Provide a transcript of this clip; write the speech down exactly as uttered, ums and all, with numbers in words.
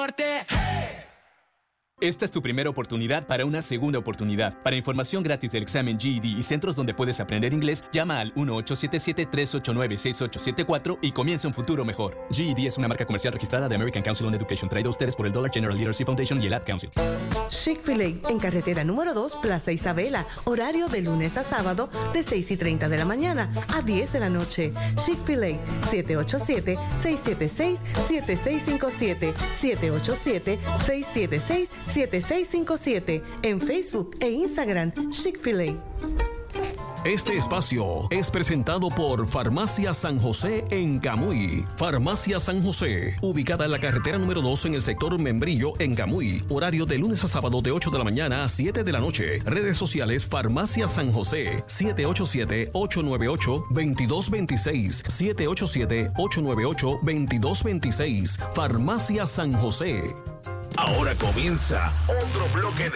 norte. ¡Hey! Esta es tu primera oportunidad para una segunda oportunidad. Para información gratis del examen G E D y centros donde puedes aprender inglés, llama al uno ocho siete siete, tres ocho nueve, seis ocho siete cuatro y comienza un futuro mejor. G E D es una marca comercial registrada de American Council on Education, traída a ustedes por el Dollar General Literacy Foundation y el Ad Council. Chick-fil-A, en carretera número dos, Plaza Isabela. Horario de lunes a sábado, de seis y treinta de la mañana a diez de la noche. Chick-fil-A, siete ocho siete, seis siete seis, siete seis cinco siete, siete ocho siete, seis siete seis, siete seis cinco siete. En Facebook e Instagram, Chick-fil-A. Este espacio es presentado por Farmacia San José en Camuy. Farmacia San José, ubicada en la carretera número dos en el sector Membrillo en Camuy. Horario de lunes a sábado de ocho de la mañana a siete de la noche. Redes sociales Farmacia San José, siete ocho siete, ocho nueve ocho, dos dos dos seis, siete ocho siete, ocho nueve ocho, dos dos dos seis. Farmacia San José. Ahora comienza otro bloque